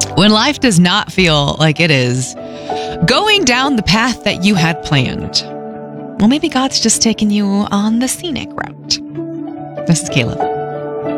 When life does not feel like it is going down the path that you had planned, well, maybe God's just taking you on the scenic route. This is Kayla.